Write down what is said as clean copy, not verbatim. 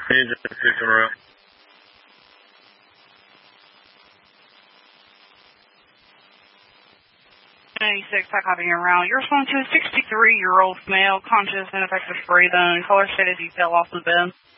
Engine 6 en route. I copy you around. You're responding to a 63-year-old male, conscious, ineffective breathing, color shaded detail off the bed.